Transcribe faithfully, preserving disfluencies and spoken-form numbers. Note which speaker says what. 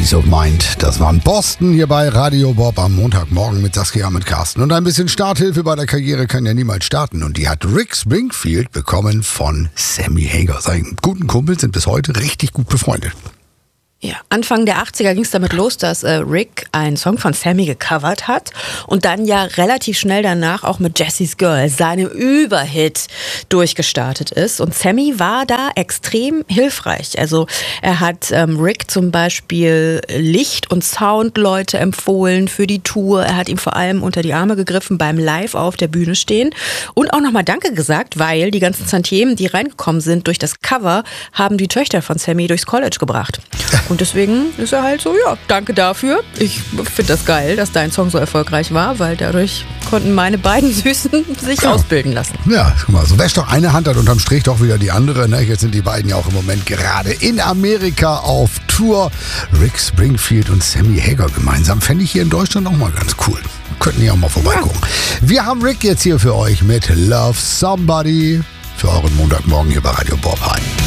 Speaker 1: Peace of Mind. Das war in Boston hier bei Radio Bob am Montagmorgen mit Saskia mit Carsten. Und ein bisschen Starthilfe bei der Karriere kann ja niemals starten. Und die hat Rick Springfield bekommen von Sammy Hagar. Seine guten Kumpels sind bis heute richtig gut befreundet.
Speaker 2: Ja, Anfang der achtziger ging es damit los, dass äh, Rick einen Song von Sammy gecovert hat und dann ja relativ schnell danach auch mit Jesse's Girl, seinem Überhit, durchgestartet ist. Und Sammy war da extrem hilfreich. Also er hat ähm, Rick zum Beispiel Licht- und Soundleute empfohlen für die Tour. Er hat ihm vor allem unter die Arme gegriffen beim Live auf der Bühne stehen und auch nochmal Danke gesagt, weil die ganzen Tantiemen, die reingekommen sind durch das Cover, haben die Töchter von Sammy durchs College gebracht. Und deswegen ist er halt so, ja, danke dafür. Ich finde das geil, dass dein Song so erfolgreich war, weil dadurch konnten meine beiden Süßen sich ja. ausbilden lassen.
Speaker 1: Ja, guck mal, so wäscht doch eine Hand, hat unterm Strich doch wieder die andere. Ne? Jetzt sind die beiden ja auch im Moment gerade in Amerika auf Tour. Rick Springfield und Sammy Hagar gemeinsam. Fände ich hier in Deutschland auch mal ganz cool. Könnten ja auch mal vorbeigucken. Ja. Wir haben Rick jetzt hier für euch mit Love Somebody für euren Montagmorgen hier bei Radio Bob. Hi.